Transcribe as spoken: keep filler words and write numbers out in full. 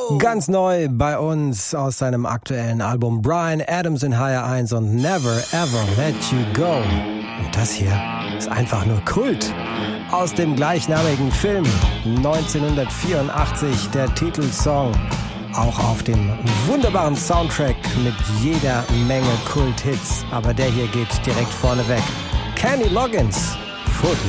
Ganz neu bei uns aus seinem aktuellen Album Bryan Adams in Higher eins und Never Ever Let You Go. Und das hier ist einfach nur Kult. Aus dem gleichnamigen Film neunzehnhundertvierundachtzig der Titelsong. Auch auf dem wunderbaren Soundtrack mit jeder Menge Kult-Hits. Aber der hier geht direkt vorne weg. Kenny Loggins, Footloose.